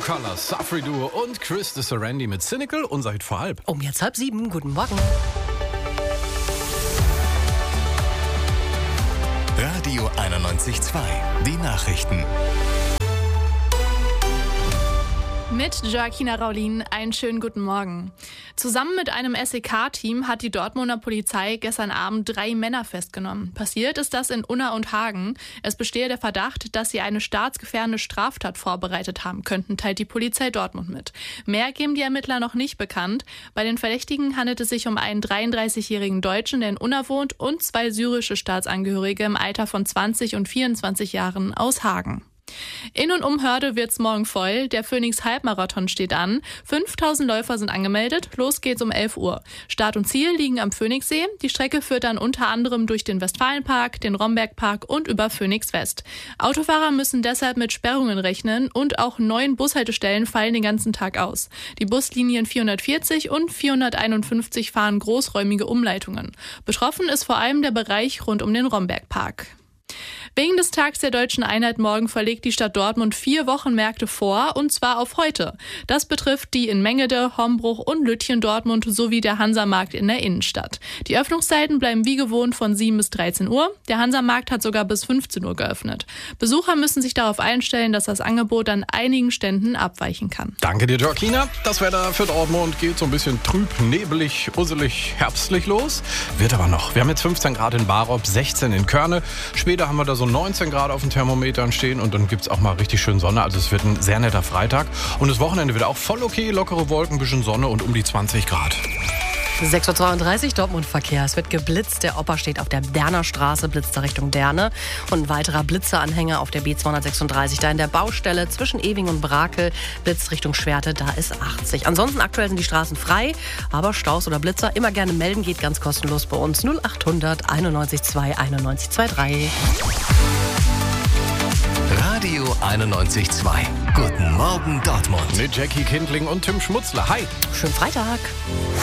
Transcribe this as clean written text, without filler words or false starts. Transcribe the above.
Colors, Safri Duo und Chris de Serendi mit Cynical und seid vor halb. Jetzt 6:30. Guten Morgen. Radio 91.2. Die Nachrichten. Mit Joaquina Raulin einen schönen guten Morgen. Zusammen mit einem SEK-Team hat die Dortmunder Polizei gestern Abend 3 Männer festgenommen. Passiert ist das in Unna und Hagen. Es bestehe der Verdacht, dass sie eine staatsgefährdende Straftat vorbereitet haben könnten, teilt die Polizei Dortmund mit. Mehr geben die Ermittler noch nicht bekannt. Bei den Verdächtigen handelt es sich um einen 33-jährigen Deutschen, der in Unna wohnt, und 2 syrische Staatsangehörige im Alter von 20 und 24 Jahren aus Hagen. In und um Hörde wird's morgen voll. Der Phoenix-Halbmarathon steht an. 5000 Läufer sind angemeldet. Los geht's um 11 Uhr. Start und Ziel liegen am Phoenixsee. Die Strecke führt dann unter anderem durch den Westfalenpark, den Rombergpark und über Phoenix West. Autofahrer müssen deshalb mit Sperrungen rechnen und auch 9 Bushaltestellen fallen den ganzen Tag aus. Die Buslinien 440 und 451 fahren großräumige Umleitungen. Betroffen ist vor allem der Bereich rund um den Rombergpark. Wegen des Tags der Deutschen Einheit morgen verlegt die Stadt Dortmund 4 Wochenmärkte vor, und zwar auf heute. Das betrifft die in Mengede, Hombruch und Lütchen Dortmund sowie der Hansamarkt in der Innenstadt. Die Öffnungszeiten bleiben wie gewohnt von 7 bis 13 Uhr. Der Hansamarkt hat sogar bis 15 Uhr geöffnet. Besucher müssen sich darauf einstellen, dass das Angebot an einigen Ständen abweichen kann. Danke dir, Joaquina. Das Wetter für Dortmund geht so ein bisschen trüb, nebelig, usselig, herbstlich los. Wird aber noch. Wir haben jetzt 15 Grad in Barop, 16 in Körne. Später haben wir da so 19 Grad auf den Thermometern stehen und dann gibt's auch mal richtig schön Sonne. Also es wird ein sehr netter Freitag. Und das Wochenende wird auch voll okay. Lockere Wolken, bisschen Sonne und um die 20 Grad. 6:32 Uhr, Dortmund-Verkehr. Es wird geblitzt. Der Opa steht auf der Derner Straße, blitzt da Richtung Derne. Und ein weiterer Blitzeranhänger auf der B236, da in der Baustelle zwischen Ewing und Brakel, blitzt Richtung Schwerte, da ist 80. Ansonsten aktuell sind die Straßen frei, aber Staus oder Blitzer immer gerne melden, geht ganz kostenlos bei uns. 0800 91 2 91 23. Radio 91.2. Guten Morgen Dortmund. Mit Jackie Kindling und Tim Schmutzler. Hi. Schönen Freitag.